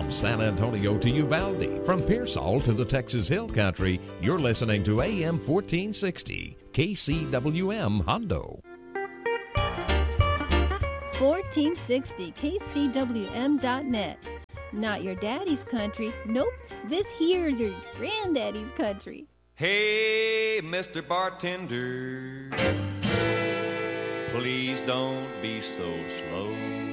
From San Antonio to Uvalde, from Pearsall to the Texas Hill Country, you're listening to AM 1460, KCWM Hondo. 1460 KCWM.net. Not your daddy's country. Nope, this here's your granddaddy's country. Hey, Mr. Bartender, please don't be so slow.